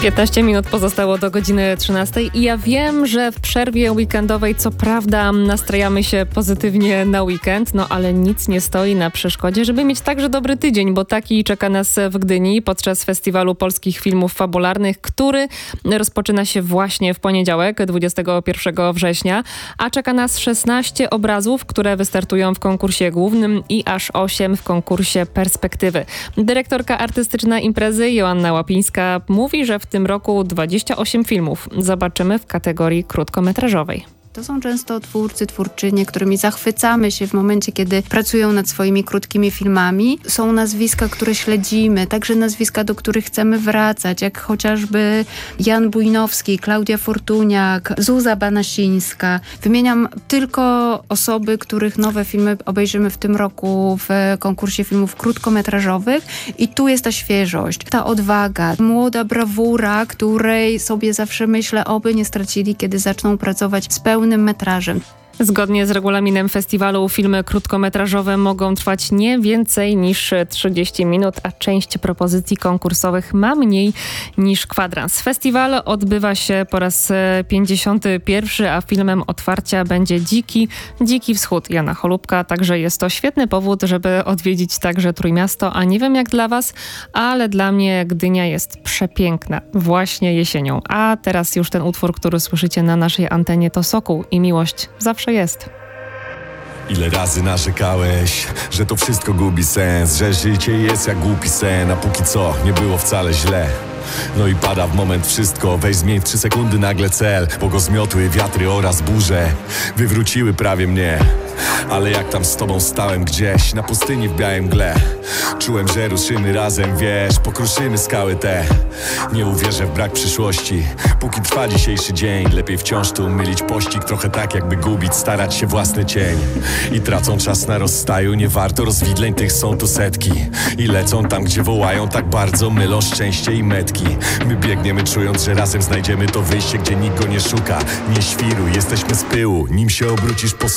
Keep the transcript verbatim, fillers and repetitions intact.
piętnaście minut pozostało do godziny trzynastej i ja wiem, że w przerwie weekendowej co prawda nastrajamy się pozytywnie na weekend, no ale nic nie stoi na przeszkodzie, żeby mieć także dobry tydzień, bo taki czeka nas w Gdyni podczas Festiwalu Polskich Filmów Fabularnych, który rozpoczyna się właśnie w poniedziałek, dwudziestego pierwszego września, a czeka nas szesnaście obrazów, które wystartują w konkursie głównym i aż osiem w konkursie Perspektywy. Dyrektorka artystyczna imprezy Joanna Łapińska mówi, że w tym roku dwadzieścia osiem filmów zobaczymy w kategorii krótkometrażowej. To są często twórcy, twórczynie, którymi zachwycamy się w momencie, kiedy pracują nad swoimi krótkimi filmami. Są nazwiska, które śledzimy, także nazwiska, do których chcemy wracać, jak chociażby Jan Bujnowski, Klaudia Fortuniak, Zuza Banasińska. Wymieniam tylko osoby, których nowe filmy obejrzymy w tym roku w konkursie filmów krótkometrażowych i tu jest ta świeżość, ta odwaga, młoda brawura, której sobie zawsze myślę, oby nie stracili, kiedy zaczną pracować z pełnym metrażem. Zgodnie z regulaminem festiwalu filmy krótkometrażowe mogą trwać nie więcej niż trzydzieści minut, a część propozycji konkursowych ma mniej niż kwadrans. Festiwal odbywa się po raz pięćdziesiąty pierwszy, a filmem otwarcia będzie Dziki, Dziki Wschód Jana Cholubka, także jest to świetny powód, żeby odwiedzić także Trójmiasto, a nie wiem jak dla was, ale dla mnie Gdynia jest przepiękna właśnie jesienią. A teraz już ten utwór, który słyszycie na naszej antenie, to Sokół i Miłość zawsze jest. Ile razy narzekałeś, że to wszystko gubi sens, że życie jest jak głupi sen, a póki co nie było wcale źle. No i pada w moment wszystko, weź zmień w trzy sekundy nagle cel, bo go zmiotły wiatry oraz burze wywróciły prawie mnie. Ale jak tam z tobą stałem gdzieś na pustyni w białej mgle, czułem, że ruszymy razem, wiesz, pokruszymy skały te. Nie uwierzę w brak przyszłości, póki trwa dzisiejszy dzień. Lepiej wciąż tu mylić pościg, trochę tak jakby gubić, starać się własny cień. I tracą czas na rozstaju, nie warto rozwidleń, tych są tu setki. I lecą tam, gdzie wołają, tak bardzo mylą szczęście i metki. My biegniemy czując, że razem znajdziemy to wyjście, gdzie nikt go nie szuka. Nie świruj, jesteśmy z pyłu, nim się obrócisz po